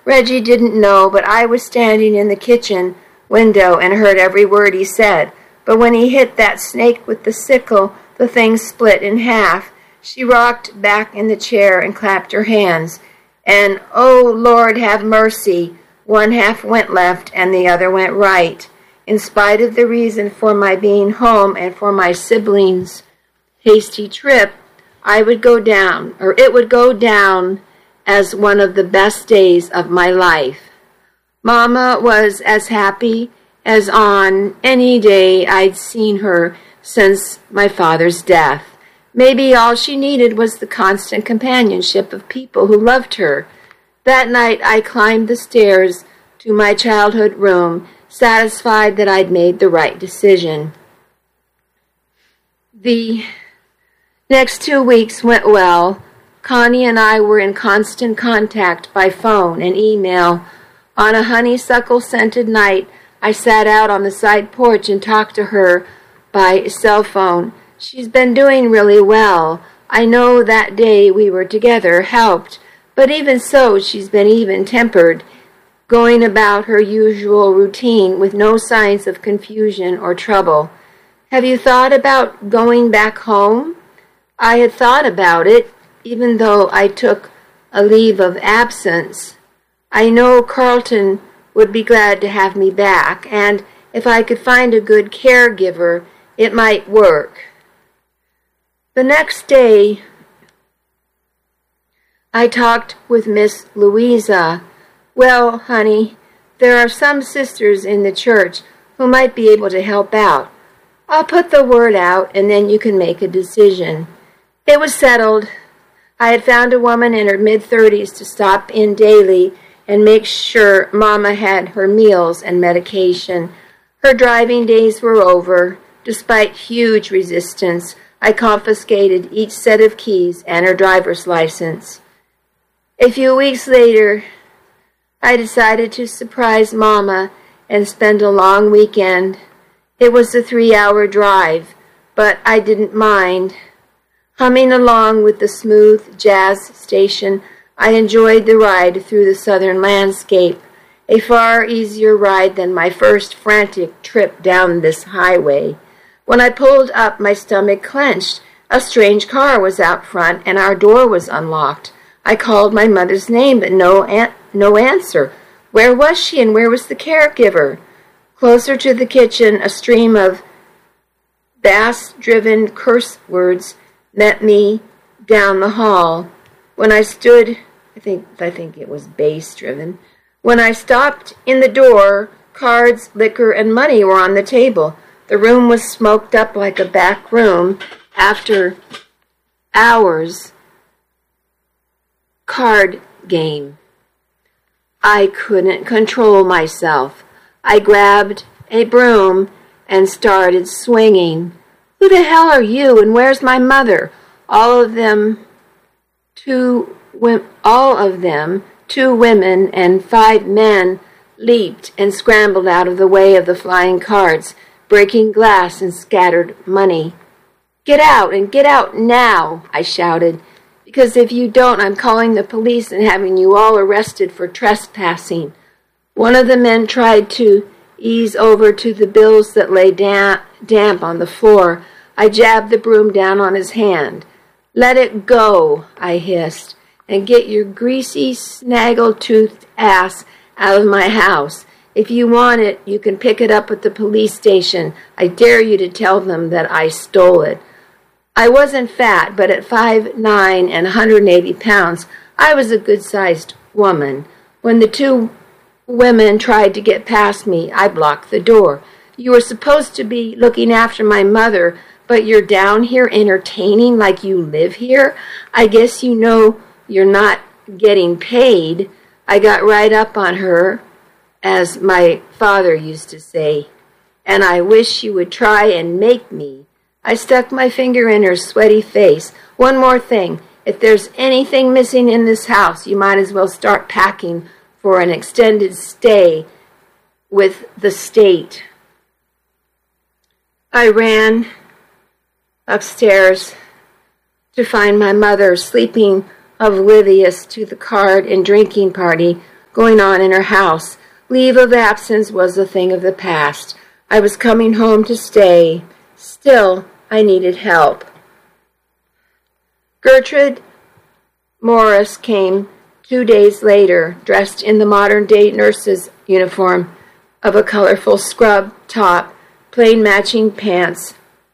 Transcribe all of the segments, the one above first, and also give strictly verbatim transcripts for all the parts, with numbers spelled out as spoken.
Reggie didn't know, but I was standing in the kitchen window and heard every word he said. But when he hit that snake with the sickle, the thing split in half. She rocked back in the chair and clapped her hands. And, oh, Lord, have mercy. One half went left and the other went right. In spite of the reason for my being home and for my siblings' hasty trip, I would go down, or it would go down as one of the best days of my life. Mama was as happy as on any day I'd seen her since my father's death. Maybe all she needed was the constant companionship of people who loved her. That night I climbed the stairs to my childhood room, satisfied that I'd made the right decision. The next two weeks went well. Connie and I were in constant contact by phone and email. On a honeysuckle-scented night, I sat out on the side porch and talked to her by cell phone. She's been doing really well. I know that day we were together helped, but even so, she's been even-tempered, going about her usual routine with no signs of confusion or trouble. Have you thought about going back home? I had thought about it, even though I took a leave of absence. I know Carlton would be glad to have me back, and if I could find a good caregiver, it might work. The next day, I talked with Miss Louisa. Well, honey, there are some sisters in the church who might be able to help out. I'll put the word out, and then you can make a decision. It was settled. I had found a woman in her mid-thirties to stop in daily and make sure Mama had her meals and medication. Her driving days were over. Despite huge resistance, I confiscated each set of keys and her driver's license. A few weeks later, I decided to surprise Mama and spend a long weekend. It was a three-hour drive, but I didn't mind. Humming along with the smooth jazz station, I enjoyed the ride through the southern landscape, a far easier ride than my first frantic trip down this highway. When I pulled up, my stomach clenched. A strange car was out front, and our door was unlocked. I called my mother's name, but no an- no answer. Where was she, and where was the caregiver? Closer to the kitchen, a stream of bass-driven curse words met me down the hall. When I stood, I think I think it was bass-driven. When I stopped in the door, cards, liquor, and money were on the table. The room was smoked up like a back room after hours card game. I couldn't control myself. I grabbed a broom and started swinging. Who the hell are you, and where's my mother? All of them, two, all of them, two women and five men, leaped and scrambled out of the way of the flying cards, breaking glass and scattered money. Get out, and get out now, I shouted, because if you don't, I'm calling the police and having you all arrested for trespassing. One of the men tried to ease over to the bills that lay da- damp on the floor. I jabbed the broom down on his hand. Let it go, I hissed, and get your greasy, snaggle-toothed ass out of my house. If you want it, you can pick it up at the police station. I dare you to tell them that I stole it. I wasn't fat, but at five nine and one hundred eighty pounds, I was a good-sized woman. When the two women tried to get past me, I blocked the door. You were supposed to be looking after my mother, but you're down here entertaining like you live here? I guess you know you're not getting paid. I got right up on her, as my father used to say, and I wish you would try and make me. I stuck my finger in her sweaty face. One more thing. If there's anything missing in this house, you might as well start packing for an extended stay with the state. I ran upstairs to find my mother sleeping oblivious to the card and drinking party going on in her house. Leave of absence was a thing of the past. I was coming home to stay. Still, I needed help. Gertrude Morris came two days later, dressed in the modern-day nurse's uniform of a colorful scrub top, plain matching pants,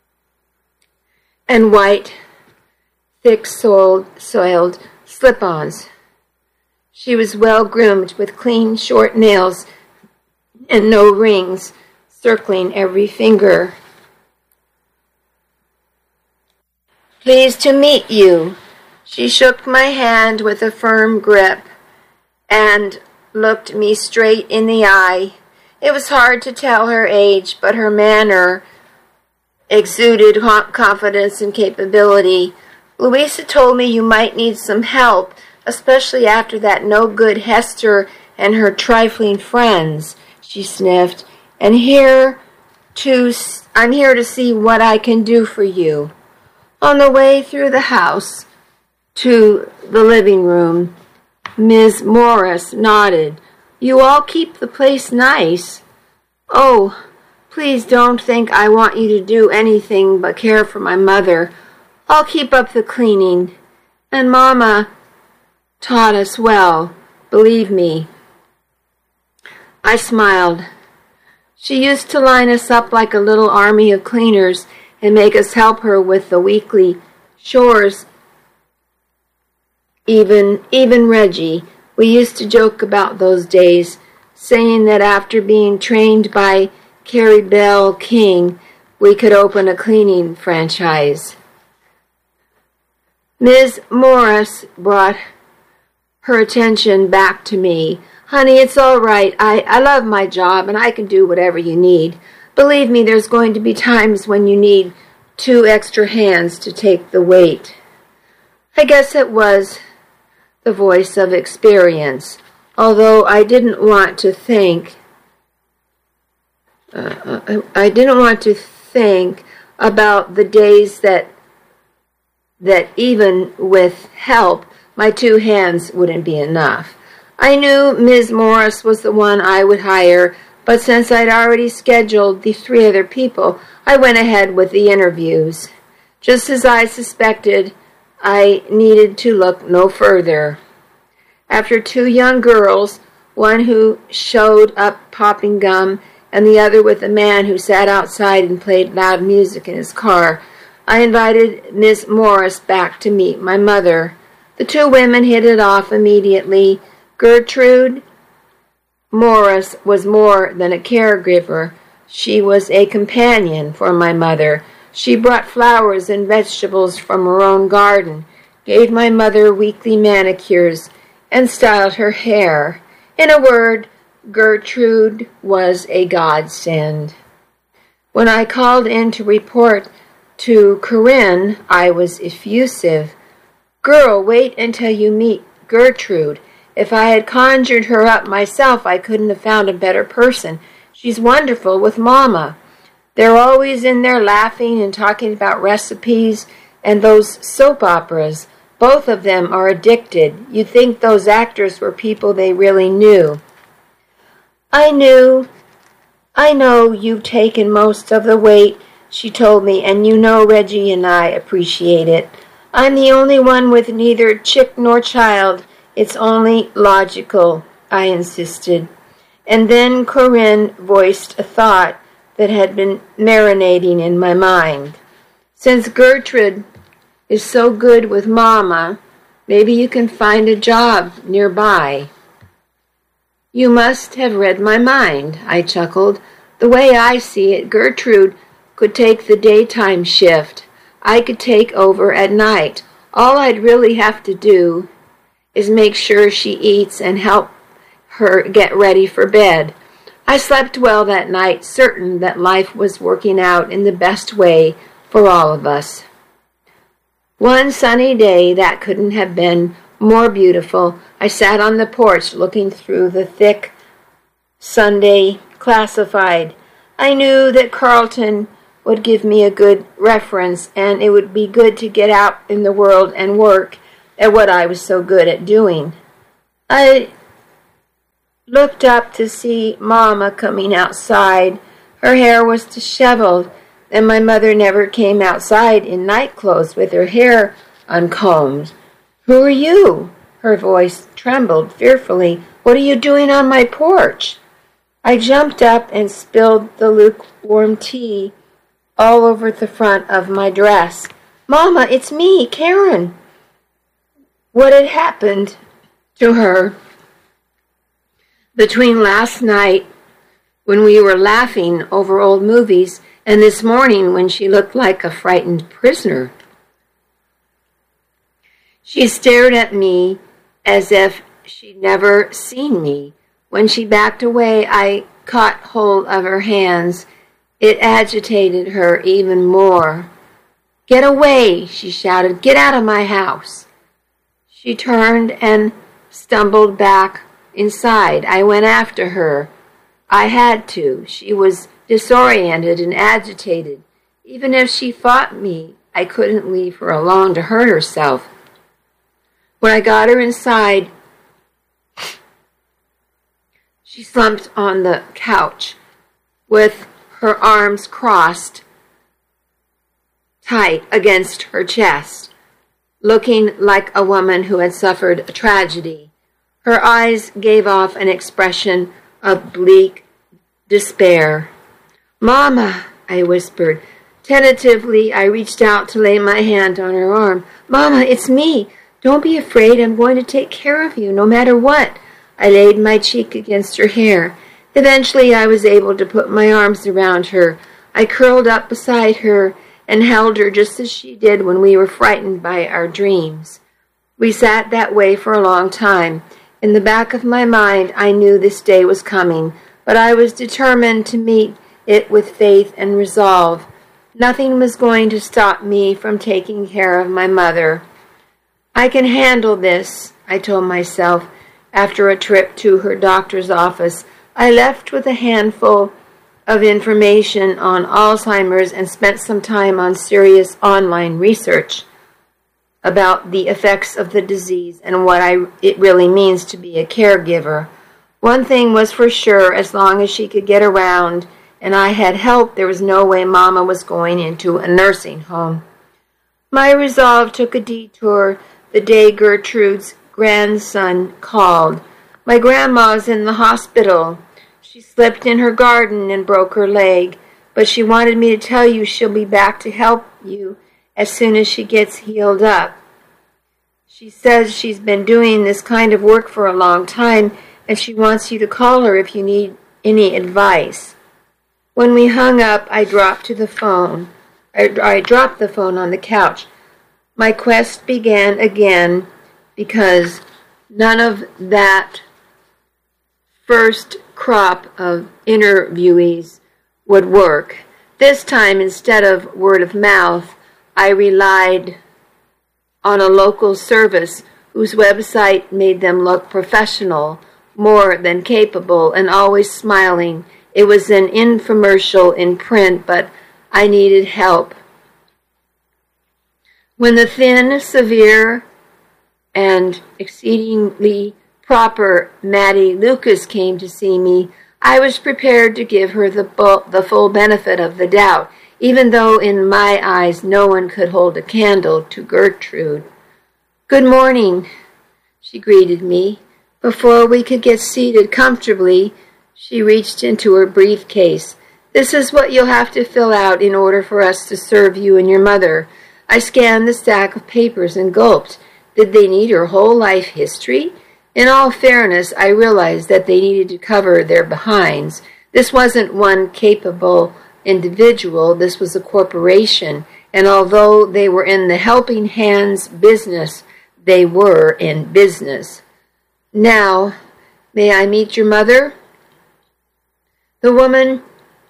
and white, thick-soled, soiled slip-ons. She was well-groomed with clean, short nails and no rings circling every finger. "Pleased to meet you." She shook my hand with a firm grip and looked me straight in the eye. It was hard to tell her age, but her manner exuded confidence and capability. "Louisa told me you might need some help, especially after that no-good Hester and her trifling friends," she sniffed. "And here to, I'm here to see what I can do for you." On the way through the house to the living room, Miz Morris nodded. "You all keep the place nice." "Oh, please don't think I want you to do anything but care for my mother. I'll keep up the cleaning. And Mama taught us well, believe me." I smiled. She used to line us up like a little army of cleaners and make us help her with the weekly chores. Even, even Reggie. We used to joke about those days, saying that after being trained by Carrie Bell King, we could open a cleaning franchise. Miz Morris brought her attention back to me. "Honey, it's all right. I, I love my job, and I can do whatever you need. Believe me, there's going to be times when you need two extra hands to take the weight." I guess it was the voice of experience, although I didn't want to think, uh, I didn't want to think about the days that, that even with help, my two hands wouldn't be enough. I knew Miz Morris was the one I would hire, but since I'd already scheduled the three other people, I went ahead with the interviews. Just as I suspected, I needed to look no further. After two young girls, one who showed up popping gum and the other with a man who sat outside and played loud music in his car, I invited Miss Morris back to meet my mother. The two women hit it off immediately. Gertrude Morris was more than a caregiver. She was a companion for my mother. She brought flowers and vegetables from her own garden, gave my mother weekly manicures, and styled her hair. In a word, Gertrude was a godsend. When I called in to report to Corinne, I was effusive. "Girl, wait until you meet Gertrude. If I had conjured her up myself, I couldn't have found a better person. She's wonderful with Mama. They're always in there laughing and talking about recipes and those soap operas. Both of them are addicted. You'd think those actors were people they really knew." I knew, I know you've taken most of the weight, she told me, and you know Reggie and I appreciate it. I'm the only one with neither chick nor child. It's only logical, I insisted. And then Corinne voiced a thought that had been marinating in my mind. "Since Gertrude is so good with Mama, maybe you can find a job nearby." "You must have read my mind," I chuckled. "The way I see it, Gertrude could take the daytime shift. I could take over at night. All I'd really have to do is make sure she eats and help her get ready for bed." I slept well that night, certain that life was working out in the best way for all of us. One sunny day that couldn't have been more beautiful, I sat on the porch looking through the thick Sunday classified. I knew that Carlton would give me a good reference, and it would be good to get out in the world and work at what I was so good at doing. I looked up to see Mama coming outside. Her hair was disheveled, and my mother never came outside in night clothes with her hair uncombed. "Who are you?" Her voice trembled fearfully. "What are you doing on my porch?" I jumped up and spilled the lukewarm tea all over the front of my dress. "Mama, it's me, Karen." What had happened to her between last night when we were laughing over old movies and this morning when she looked like a frightened prisoner? She stared at me as if she'd never seen me. When she backed away, I caught hold of her hands. It agitated her even more. "Get away," she shouted. "Get out of my house." She turned and stumbled back inside. I went after her. I had to. She was disoriented and agitated. Even if she fought me, I couldn't leave her alone to hurt herself. When I got her inside, she slumped on the couch with her arms crossed tight against her chest, looking like a woman who had suffered a tragedy. Her eyes gave off an expression of bleak despair. "Mama," I whispered. Tentatively, I reached out to lay my hand on her arm. "Mama, it's me. Don't be afraid. I'm going to take care of you, no matter what." I laid my cheek against her hair. Eventually, I was able to put my arms around her. I curled up beside her and held her just as she did when we were frightened by our dreams. We sat that way for a long time. In the back of my mind, I knew this day was coming, but I was determined to meet it with faith and resolve. Nothing was going to stop me from taking care of my mother. "I can handle this," I told myself. After a trip to her doctor's office, I left with a handful of information on Alzheimer's and spent some time on serious online research about the effects of the disease and what I, it really means to be a caregiver. One thing was for sure, as long as she could get around and I had help, there was no way Mama was going into a nursing home. My resolve took a detour the day Gertrude's grandson called. "My grandma's in the hospital. She slipped in her garden and broke her leg, but she wanted me to tell you she'll be back to help you as soon as she gets healed up. She says she's been doing this kind of work for a long time, and she wants you to call her if you need any advice." When we hung up, I dropped to the phone. I, I dropped the phone on the couch. My quest began again because none of that first crop of interviewees would work. This time, instead of word of mouth, I relied on a local service whose website made them look professional, more than capable, and always smiling. It was an infomercial in print, but I needed help. When the thin, severe, and exceedingly proper Maddie Lucas came to see me, I was prepared to give her the, bu- the full benefit of the doubt, even though in my eyes no one could hold a candle to Gertrude. "Good morning," she greeted me. Before we could get seated comfortably, she reached into her briefcase. "This is what you'll have to fill out in order for us to serve you and your mother." I scanned the stack of papers and gulped. Did they need her whole life history? In all fairness, I realized that they needed to cover their behinds. This wasn't one capable individual. This was a corporation. And although they were in the helping hands business, they were in business. "Now, may I meet your mother?" The woman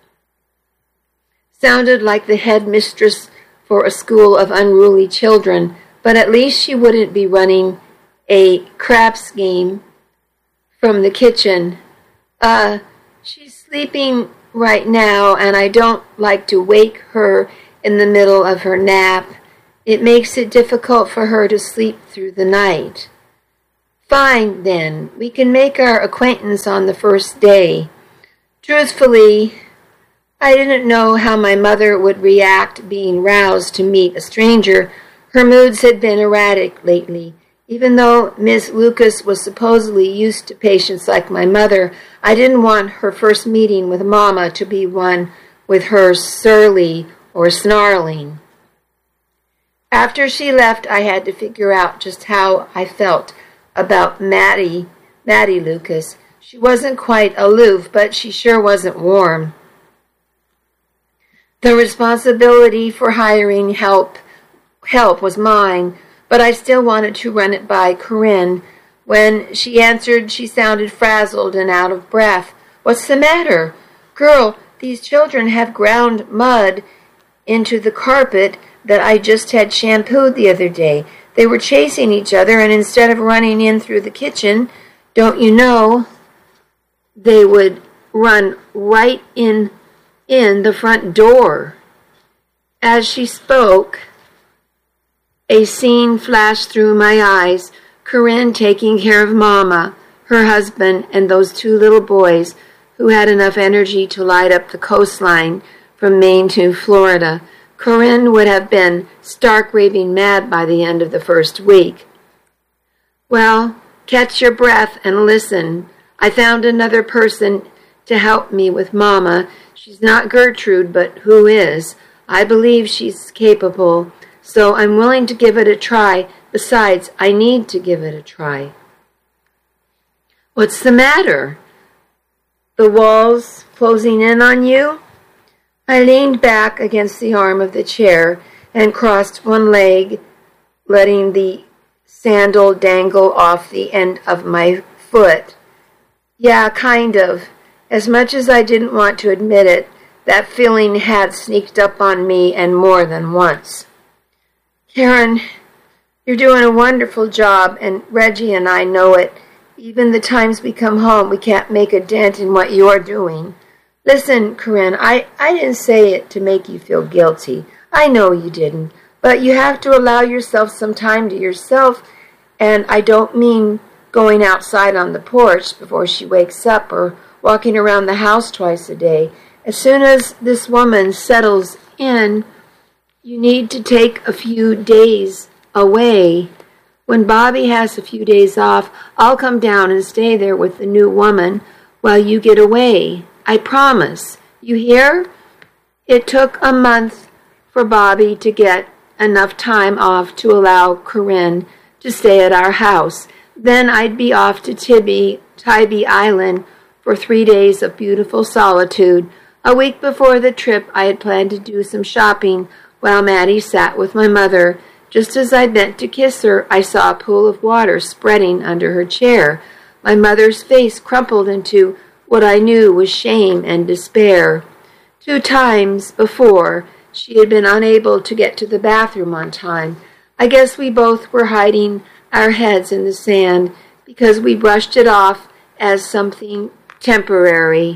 sounded like the headmistress for a school of unruly children, but at least she wouldn't be running a craps game from the kitchen. Uh, she's sleeping right now, and I don't like to wake her in the middle of her nap. It makes it difficult for her to sleep through the night." Fine, then. We can make our acquaintance on the first day. Truthfully, I didn't know how my mother would react being roused to meet a stranger. Her moods had been erratic lately. Even though Miss Lucas was supposedly used to patients like my mother, I didn't want her first meeting with Mama to be one with her surly or snarling. After she left, I had to figure out just how I felt about Maddie, Maddie Lucas. She wasn't quite aloof, but she sure wasn't warm. The responsibility for hiring help help was mine, but I still wanted to run it by Corinne. When she answered, she sounded frazzled and out of breath. What's the matter? Girl, these children have ground mud into the carpet that I just had shampooed the other day. They were chasing each other, and instead of running in through the kitchen, don't you know, they would run right in in the front door. As she spoke, a scene flashed through my eyes. Corinne taking care of Mama, her husband, and those two little boys who had enough energy to light up the coastline from Maine to Florida. Corinne would have been stark raving mad by the end of the first week. Well, catch your breath and listen. I found another person to help me with Mama. She's not Gertrude, but who is? I believe she's capable, so I'm willing to give it a try. Besides, I need to give it a try. What's the matter? The walls closing in on you? I leaned back against the arm of the chair and crossed one leg, letting the sandal dangle off the end of my foot. Yeah, kind of. As much as I didn't want to admit it, that feeling had sneaked up on me, and more than once. Karen, you're doing a wonderful job, and Reggie and I know it. Even the times we come home, we can't make a dent in what you're doing. Listen, Corinne, I, I didn't say it to make you feel guilty. I know you didn't. But you have to allow yourself some time to yourself, and I don't mean going outside on the porch before she wakes up or walking around the house twice a day. As soon as this woman settles in, you need to take a few days away. When Bobby has a few days off, I'll come down and stay there with the new woman while you get away. I promise. You hear? It took a month for Bobby to get enough time off to allow Corinne to stay at our house. Then I'd be off to Tibby, Tybee Island for three days of beautiful solitude. A week before the trip, I had planned to do some shopping while Maddie sat with my mother. Just as I bent to kiss her, I saw a pool of water spreading under her chair. My mother's face crumpled into what I knew was shame and despair. Two times before, she had been unable to get to the bathroom on time. I guess we both were hiding our heads in the sand because we brushed it off as something temporary.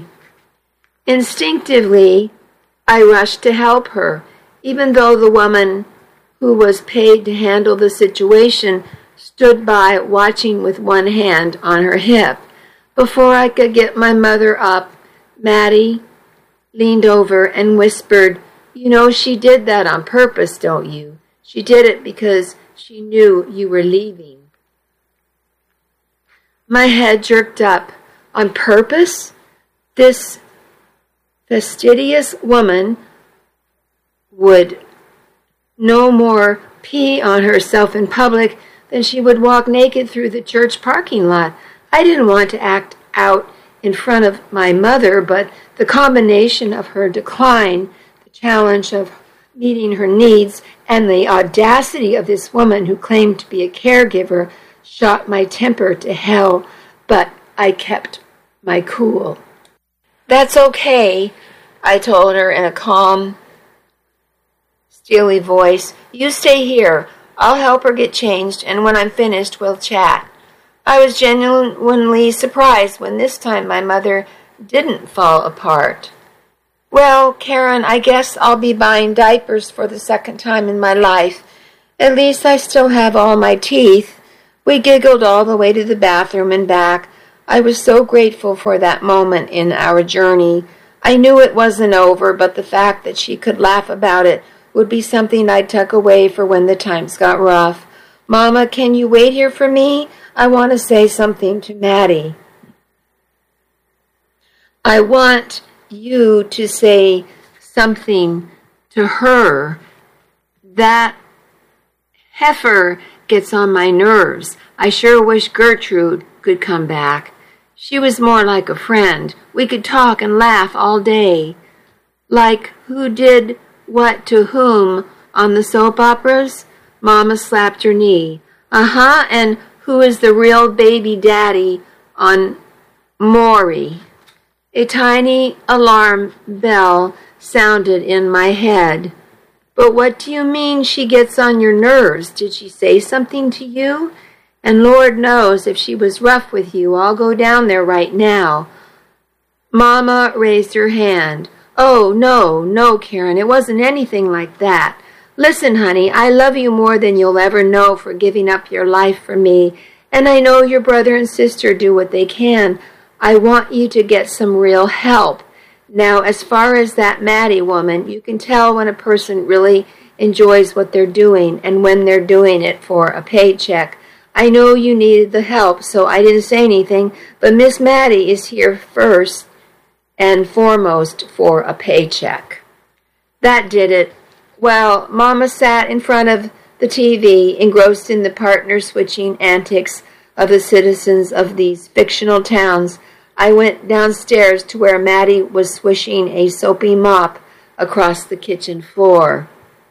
Instinctively, I rushed to help her, even though the woman who was paid to handle the situation stood by watching with one hand on her hip. Before I could get my mother up, Maddie leaned over and whispered, "You know she did that on purpose, don't you? She did it because she knew you were leaving." My head jerked up. On purpose? This fastidious woman would no more pee on herself in public than she would walk naked through the church parking lot. I didn't want to act out in front of my mother, but the combination of her decline, the challenge of meeting her needs, and the audacity of this woman who claimed to be a caregiver shot my temper to hell, but I kept my cool. "That's okay," I told her in a calm, steely voice. "You stay here. I'll help her get changed, and when I'm finished, we'll chat." I was genuinely surprised when this time my mother didn't fall apart. "Well, Karen, I guess I'll be buying diapers for the second time in my life. At least I still have all my teeth. We giggled all the way to the bathroom and back. I was so grateful for that moment in our journey. I knew it wasn't over, but the fact that she could laugh about it would be something I'd tuck away for when the times got rough. Mama, can you wait here for me? I want to say something to Maddie. I want you to say something to her. That heifer gets on my nerves. I sure wish Gertrude could come back. She was more like a friend. We could talk and laugh all day. Like who did what to whom on the soap operas? Mama slapped her knee. Uh-huh, and who is the real baby daddy on Maury? A tiny alarm bell sounded in my head. But what do you mean she gets on your nerves? Did she say something to you? And Lord knows if she was rough with you, I'll go down there right now. Mama raised her hand. Oh, no, no, Karen, it wasn't anything like that. Listen, honey, I love you more than you'll ever know for giving up your life for me, and I know your brother and sister do what they can. I want you to get some real help. Now, as far as that Maddie woman, you can tell when a person really enjoys what they're doing and when they're doing it for a paycheck. I know you needed the help, so I didn't say anything, but Miss Maddie is here first and foremost for a paycheck. That did it. Well, Mama sat in front of the T V, engrossed in the partner-switching antics of the citizens of these fictional towns. I went downstairs to where Maddie was swishing a soapy mop across the kitchen floor.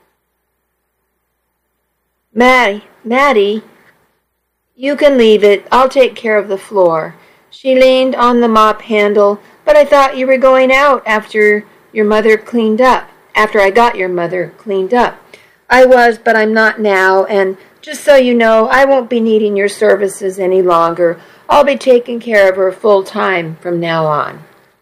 Maddie, Maddie, you can leave it. I'll take care of the floor. She leaned on the mop handle. But I thought you were going out after your mother cleaned up. After I got your mother cleaned up. I was, but I'm not now, and just so you know, I won't be needing your services any longer. I'll be taking care of her full time from now on.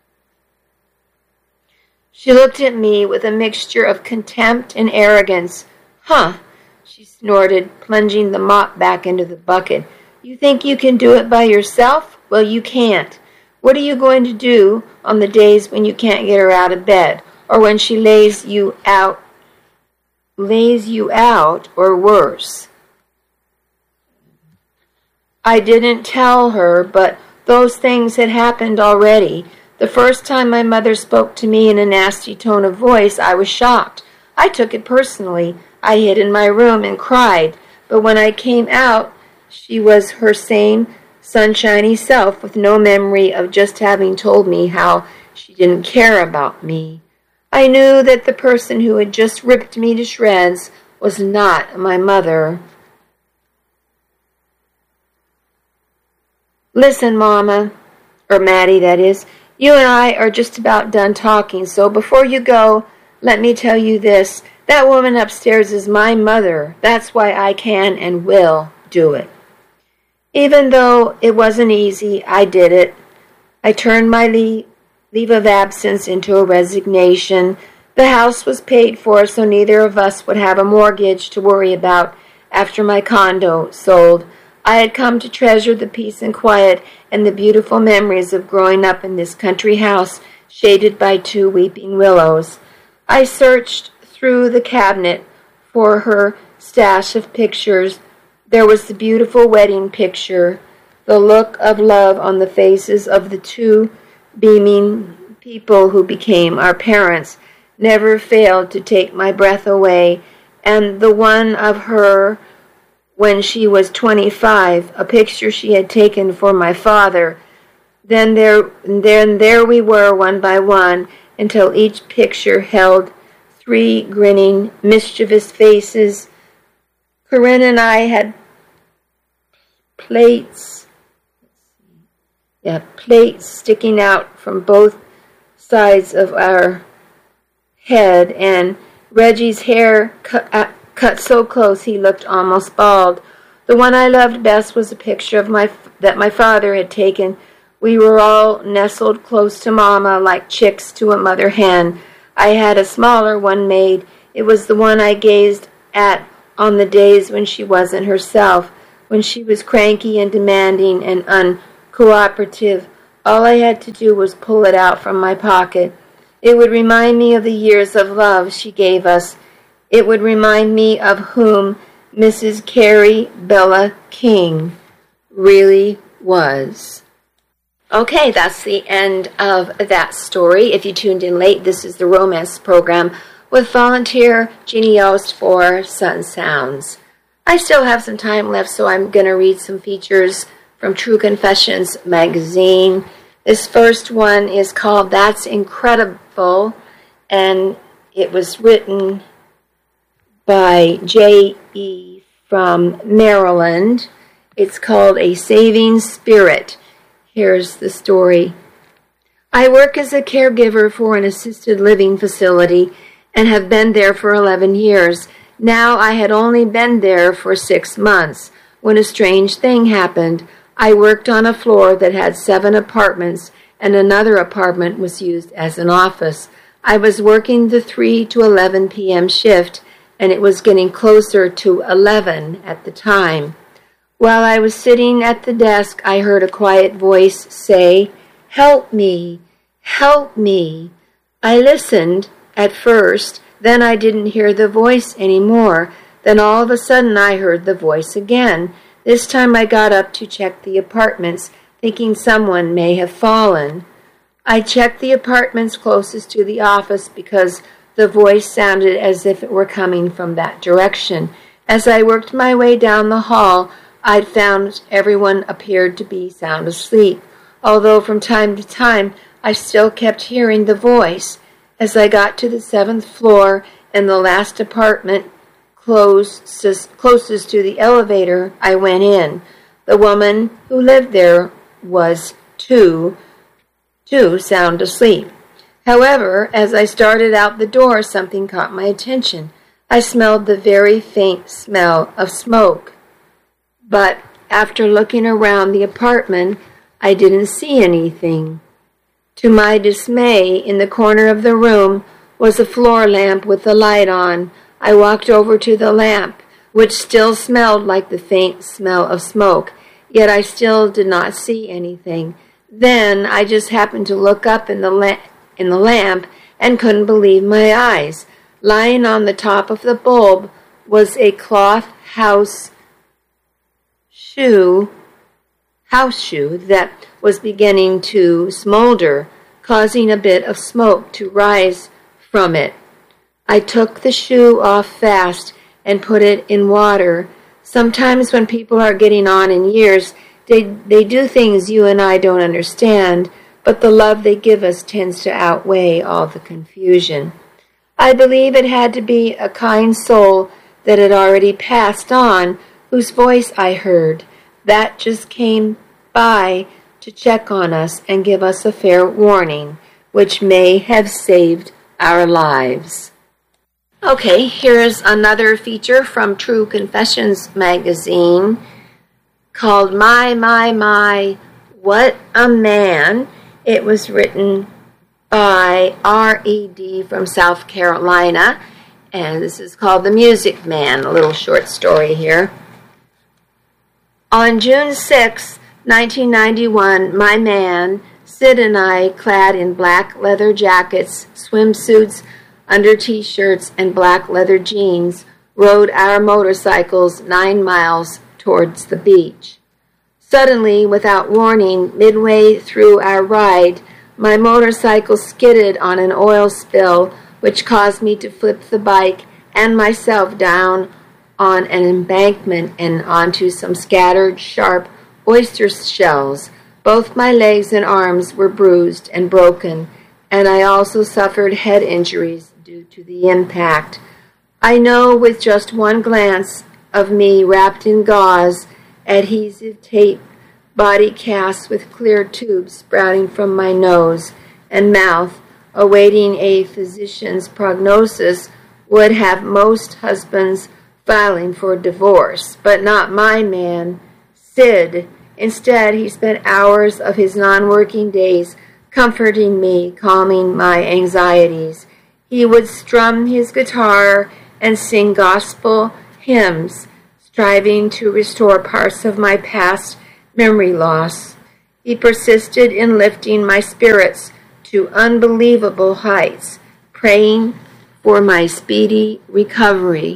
She looked at me with a mixture of contempt and arrogance. Huh, she snorted, plunging the mop back into the bucket. You think you can do it by yourself? Well, you can't. What are you going to do on the days when you can't get her out of bed, or when she lays you out, lays you out, or worse? I didn't tell her, but those things had happened already. The first time my mother spoke to me in a nasty tone of voice, I was shocked. I took it personally. I hid in my room and cried. But when I came out, she was her same sunshiny self with no memory of just having told me how she didn't care about me. I knew that the person who had just ripped me to shreds was not my mother. Listen, Mama, or Maddie, that is, you and I are just about done talking, so before you go, let me tell you this. That woman upstairs is my mother. That's why I can and will do it. Even though it wasn't easy, I did it. I turned my leave, leave of absence into a resignation. The house was paid for, so neither of us would have a mortgage to worry about after my condo sold. I had come to treasure the peace and quiet and the beautiful memories of growing up in this country house shaded by two weeping willows. I searched through the cabinet for her stash of pictures. There was the beautiful wedding picture. The look of love on the faces of the two beaming people who became our parents never failed to take my breath away, and the one of her when she was twenty-five, a picture she had taken for my father. Then there, then there we were, one by one, until each picture held three grinning, mischievous faces. Corinne and I had plates, yeah, plates sticking out from both sides of our head, and Reggie's hair cut, uh, cut so close he looked almost bald. The one I loved best was a picture of my that my father had taken. We were all nestled close to Mama like chicks to a mother hen. I had a smaller one made. It was the one I gazed at on the days when she wasn't herself, when she was cranky and demanding and uncooperative, all I had to do was pull it out from my pocket. It would remind me of the years of love she gave us. It would remind me of whom Missus Carrie Bella King really was. Okay, that's the end of that story. If you tuned in late, this is the romance program with volunteer Jeannie Yost for Sun Sounds. I still have some time left, so I'm going to read some features from True Confessions magazine. This first one is called That's Incredible, and it was written by J E from Maryland. It's called A Saving Spirit. Here's the story. I work as a caregiver for an assisted living facility and have been there for eleven years. Now I had only been there for six months when a strange thing happened. I worked on a floor that had seven apartments, and another apartment was used as an office. I was working the three to eleven p.m. shift, and it was getting closer to eleven at the time. While I was sitting at the desk, I heard a quiet voice say, "Help me, help me." I listened at first, then I didn't hear the voice anymore. Then all of a sudden I heard the voice again. This time I got up to check the apartments, thinking someone may have fallen. I checked the apartments closest to the office because the voice sounded as if it were coming from that direction. As I worked my way down the hall, I'd found everyone appeared to be sound asleep, although from time to time I still kept hearing the voice. As I got to the seventh floor and the last apartment closest, closest to the elevator, I went in. The woman who lived there was too, too sound asleep. However, as I started out the door, something caught my attention. I smelled the very faint smell of smoke. But after looking around the apartment, I didn't see anything. To my dismay, in the corner of the room was a floor lamp with the light on. I walked over to the lamp, which still smelled like the faint smell of smoke, yet I still did not see anything. Then I just happened to look up in the, la- in the lamp and couldn't believe my eyes. Lying on the top of the bulb was a cloth house shoe, house shoe that was beginning to smolder, causing a bit of smoke to rise from it. I took the shoe off fast and put it in water. Sometimes when people are getting on in years, they, they do things you and I don't understand, but the love they give us tends to outweigh all the confusion. I believe it had to be a kind soul that had already passed on, whose voice I heard. That just came by to check on us and give us a fair warning, which may have saved our lives. Okay, here's another feature from True Confessions magazine called My, My, My, What a Man. It was written by R E D from South Carolina, and this is called The Music Man, a little short story here. On June sixth, nineteen ninety-one, my man, Sid, and I, clad in black leather jackets, swimsuits, under t-shirts, and black leather jeans, rode our motorcycles nine miles towards the beach. Suddenly, without warning, midway through our ride, my motorcycle skidded on an oil spill, which caused me to flip the bike and myself down on an embankment and onto some scattered, sharp oyster shells. Both my legs and arms were bruised and broken, and I also suffered head injuries due to the impact. I know with just one glance of me wrapped in gauze, adhesive tape, body casts with clear tubes sprouting from my nose and mouth, awaiting a physician's prognosis, would have most husbands filing for divorce, but not my man, Sid. Instead, he spent hours of his non-working days comforting me, calming my anxieties. He would strum his guitar and sing gospel hymns, striving to restore parts of my past memory loss. He persisted in lifting my spirits to unbelievable heights, praying for my speedy recovery.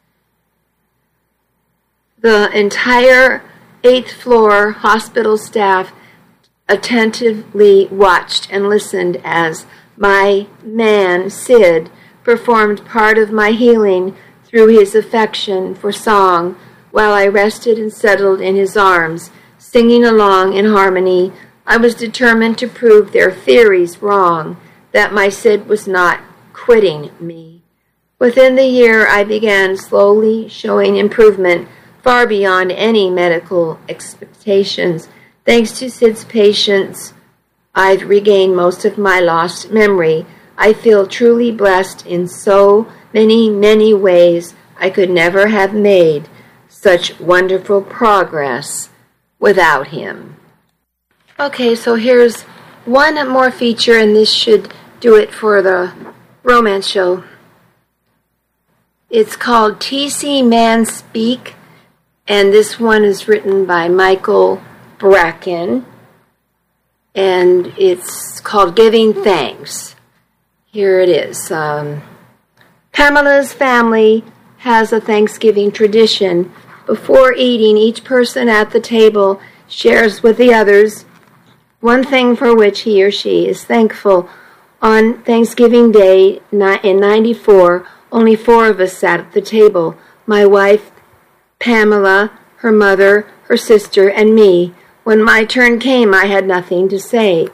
The entire eighth floor hospital staff attentively watched and listened as my man, Sid, performed part of my healing through his affection for song while I rested and settled in his arms, singing along in harmony. I was determined to prove their theories wrong, that my Sid was not quitting me. Within the year, I began slowly showing improvement far beyond any medical expectations. Thanks to Sid's patience, I've regained most of my lost memory. I feel truly blessed in so many, many ways. I could never have made such wonderful progress without him. Okay, so here's one more feature, and this should do it for the romance show. It's called T C Man Speak, and this one is written by Michael Bracken, and it's called Giving Thanks. Here it is. Um, Pamela's family has a Thanksgiving tradition. Before eating, each person at the table shares with the others one thing for which he or she is thankful. On Thanksgiving Day in ninety-four, only four of us sat at the table. My wife, Pamela, her mother, her sister, and me. When my turn came, I had nothing to say.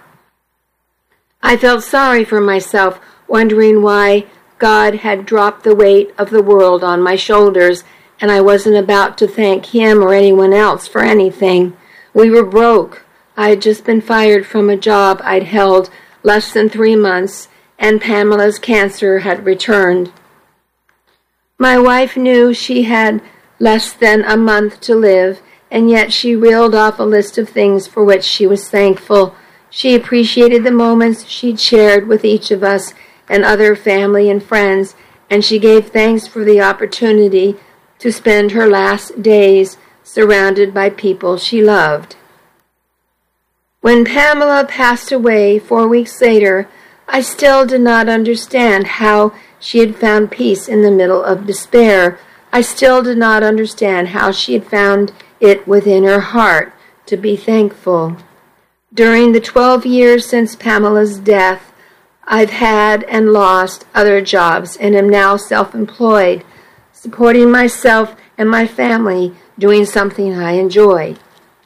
I felt sorry for myself, wondering why God had dropped the weight of the world on my shoulders, and I wasn't about to thank him or anyone else for anything. We were broke. I had just been fired from a job I'd held less than three months, and Pamela's cancer had returned. My wife knew she had less than a month to live, and yet she reeled off a list of things for which she was thankful. She appreciated the moments she'd shared with each of us and other family and friends, and she gave thanks for the opportunity to spend her last days surrounded by people she loved. When Pamela passed away four weeks later, I still did not understand how she had found peace in the middle of despair. I still did not understand how she had found it within her heart to be thankful. During the twelve years since Pamela's death, I've had and lost other jobs and am now self-employed, supporting myself and my family, doing something I enjoy.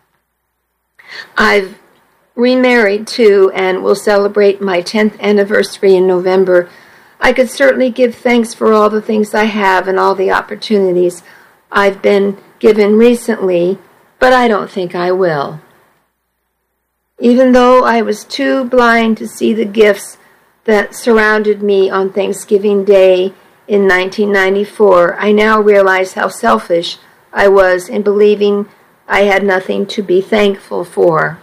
I've remarried too and will celebrate my tenth anniversary in November. I could certainly give thanks for all the things I have and all the opportunities I've been given recently, but I don't think I will. Even though I was too blind to see the gifts that surrounded me on Thanksgiving Day in nineteen ninety-four, I now realize how selfish I was in believing I had nothing to be thankful for.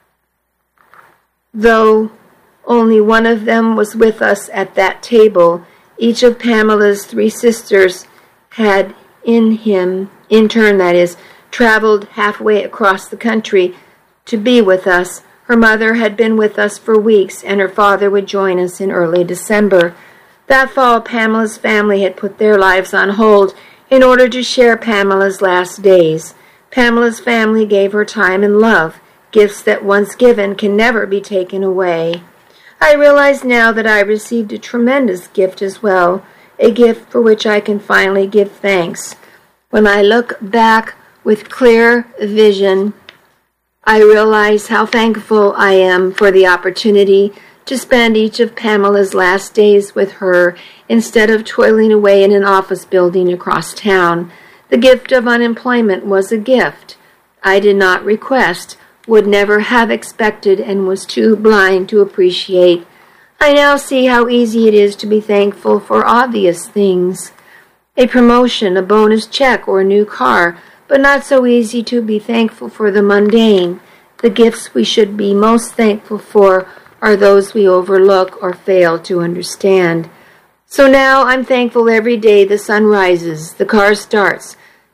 Though only one of them was with us at that table, each of Pamela's three sisters had in him, in turn that is, traveled halfway across the country to be with us. Her mother had been with us for weeks, and her father would join us in early December. That fall, Pamela's family had put their lives on hold in order to share Pamela's last days. Pamela's family gave her time and love, gifts that once given can never be taken away. I realize now that I received a tremendous gift as well, a gift for which I can finally give thanks. When I look back with clear vision, I realize how thankful I am for the opportunity to spend each of Pamela's last days with her instead of toiling away in an office building across town. The gift of unemployment was a gift I did not request, would never have expected, and was too blind to appreciate. I now see how easy it is to be thankful for obvious things. A promotion, a bonus check, or a new car, but not so easy to be thankful for the mundane. The gifts we should be most thankful for are those we overlook or fail to understand. So now I'm thankful every day the sun rises, the car starts,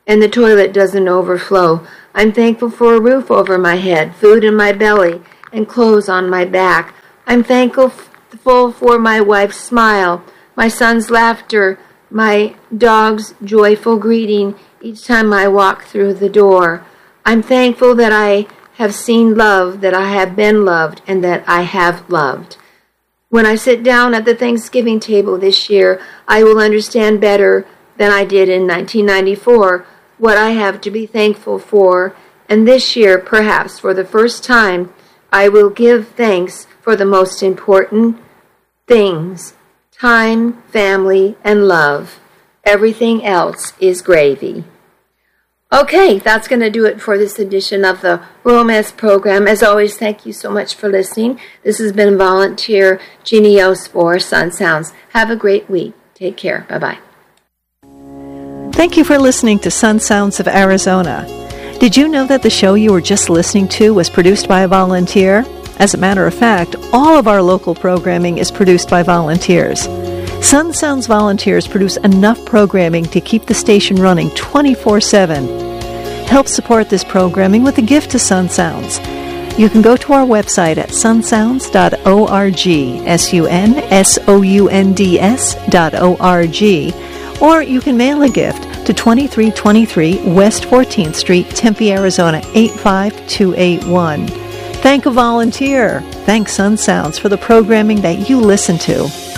and the toilet doesn't overflow. I'm thankful for a roof over my head, food in my belly, and clothes on my back. I'm thankful for my wife's smile, my son's laughter, my dog's joyful greeting each time I walk through the door. I'm thankful that I have seen love, that I have been loved, and that I have loved. When I sit down at the Thanksgiving table this year, I will understand better than I did in nineteen ninety-four what I have to be thankful for, and this year, perhaps for the first time, I will give thanks for the most important things: time, family, and love. Everything else is gravy. Okay, that's going to do it for this edition of the Romance Program. As always, thank you so much for listening. This has been volunteer Jeannie Yost for Sun Sounds. Have a great week. Take care. Bye-bye. Thank you for listening to Sun Sounds of Arizona. Did you know that the show you were just listening to was produced by a volunteer? As a matter of fact, all of our local programming is produced by volunteers. Sun Sounds volunteers produce enough programming to keep the station running twenty-four seven. Help support this programming with a gift to Sun Sounds. You can go to our website at sun sounds dot org, S U N S O U N D S dot O R G, or you can mail a gift to twenty-three twenty-three West fourteenth Street, Tempe, Arizona, eight five two eight one. Thank a volunteer. Thank Sun Sounds for the programming that you listen to.